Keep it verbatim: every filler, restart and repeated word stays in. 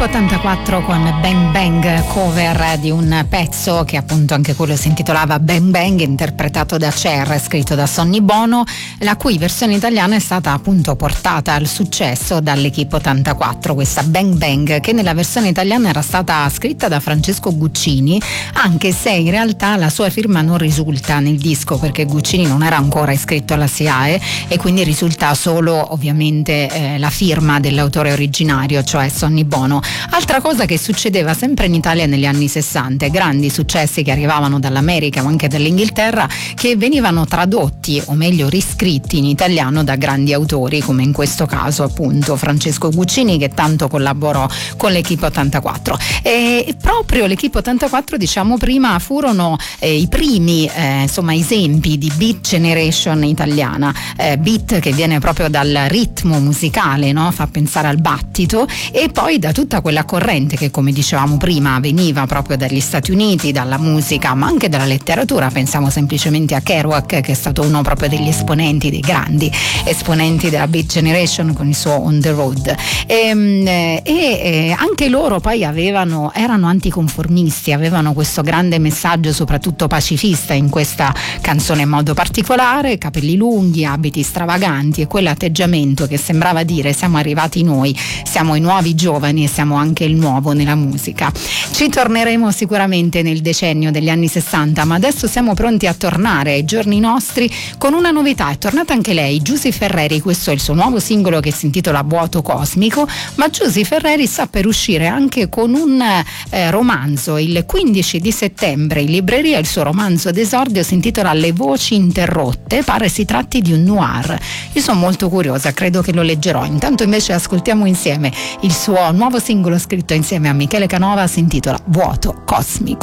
ottantaquattro con Bang Bang, cover di un pezzo che appunto anche quello si intitolava Bang Bang, interpretato da Cher, scritto da Sonny Bono, la cui versione italiana è stata appunto portata al successo dall'Equipe ottantaquattro, questa Bang Bang, che nella versione italiana era stata scritta da Francesco Guccini, anche se in realtà la sua firma non risulta nel disco perché Guccini non era ancora iscritto alla SIAE e quindi risulta solo ovviamente eh, la firma dell'autore originario, cioè Sonny Bono. Altra cosa che succedeva sempre in Italia negli anni sessanta, grandi successi che arrivavano dall'America o anche dall'Inghilterra che venivano tradotti o meglio riscritti in italiano da grandi autori, come in questo caso appunto Francesco Guccini, che tanto collaborò con l'Equipe ottantaquattro. E proprio l'Equipe ottantaquattro, diciamo prima, furono eh, i primi eh, insomma esempi di beat generation italiana, eh, beat che viene proprio dal ritmo musicale, no? Fa pensare al battito, e poi da tutta quella corrente che, come dicevamo prima, veniva proprio dagli Stati Uniti, dalla musica ma anche dalla letteratura. Pensiamo semplicemente a Kerouac, che è stato uno proprio degli esponenti, dei grandi esponenti della Beat Generation con il suo On the Road, e, e, e anche loro poi avevano erano anticonformisti, avevano questo grande messaggio soprattutto pacifista in questa canzone in modo particolare: capelli lunghi, abiti stravaganti e quell'atteggiamento che sembrava dire siamo arrivati noi, siamo i nuovi giovani e siamo anche il nuovo nella musica. Ci torneremo sicuramente nel decennio degli anni sessanta, ma adesso siamo pronti a tornare ai giorni nostri con una novità. È tornata anche lei, Giusy Ferreri, questo è il suo nuovo singolo che si intitola Vuoto Cosmico, ma Giusy Ferreri sta per uscire anche con un eh, romanzo il quindici di settembre in libreria. Il suo romanzo d'esordio si intitola Le voci interrotte, pare si tratti di un noir. Io sono molto curiosa, credo che lo leggerò. Intanto invece ascoltiamo insieme il suo nuovo singolo scritto insieme a Michele Canova, si intitola Vuoto Cosmico.